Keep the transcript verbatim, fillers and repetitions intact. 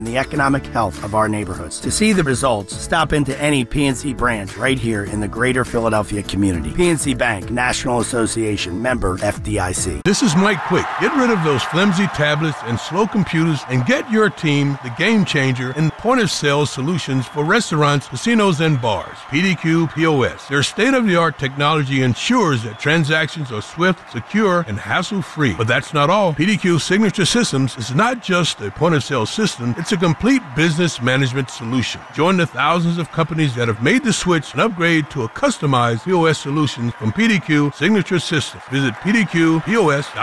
the economic health of our neighborhoods. To see the results, stop into any P N C branch right here in the greater Philadelphia community. P N C Bank, National Association, member F D I C. This is Mike Quick. Get rid of those flimsy tablets and slow computers and get your team the game changer in point-of-sale solutions for restaurants, casinos, and bars. P D Q P O S. Their state-of-the-art technology ensures that transactions are swift, secure, and hassle-free. But that's not all. P D Q Signature Systems is not just a point-of-sale system, it's a complete business management solution. Join the thousands of companies that have made the switch and upgrade to a customized P O S solution from P D Q Signature Systems. Visit P D Q P O S dot com.